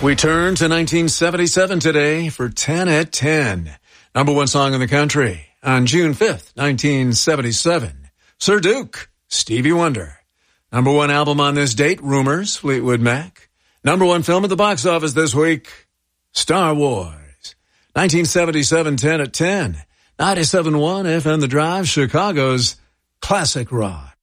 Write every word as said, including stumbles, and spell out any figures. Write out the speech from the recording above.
We turn to nineteen seventy-seven today for ten at ten. Number one song in the country on June fifth, nineteen seventy-seven. Sir Duke, Stevie Wonder. Number one album on this date, Rumors, Fleetwood Mac. Number one film at the box office this week, Star Wars. nineteen seventy-seven, ten at ten. ninety-seven point one F M The Drive, Chicago's classic rock.